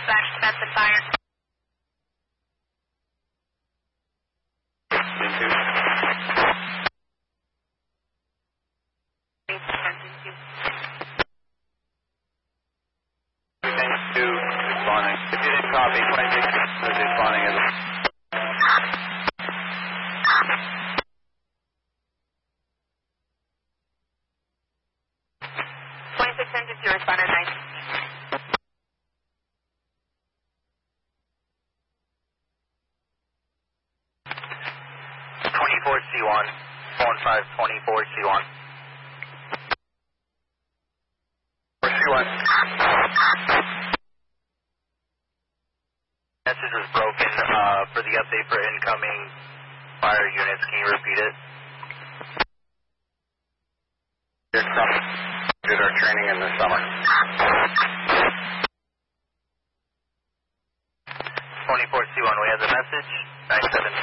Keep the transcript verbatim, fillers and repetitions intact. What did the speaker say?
back to Benson Fire. two, responding. If you didn't copy, twenty-six is responding as well. twenty-six engine two, responded nine. twenty-four C one, phone five twenty-four C one. C one. Message was broken uh, for the update for incoming fire units. Can you repeat it? Did some did our training in the summer. twenty-four C one, we have the message. nine seven.